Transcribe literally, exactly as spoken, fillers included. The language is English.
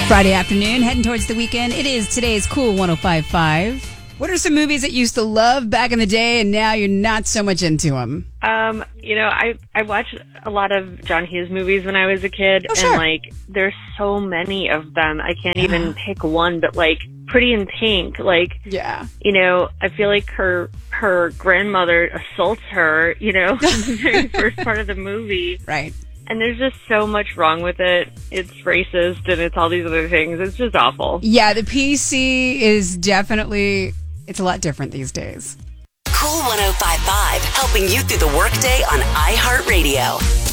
Friday afternoon, heading towards the weekend. It is today's Cool one oh five point five. What are some movies that you used to love back in the day and now you're not so much into them? Um, you know, I I watched a lot of John Hughes movies when I was a kid, oh, sure. and like there's so many of them. I can't yeah. even pick one, but like Pretty in Pink, like yeah, you know, I feel like her her grandmother assaults her, you know, in the very first part of the movie, right? And there's just so much wrong with it. It's racist and it's all these other things. It's just awful. Yeah, the P C is definitely, it's a lot different these days. Cool one oh five point five, helping you through the workday on iHeartRadio.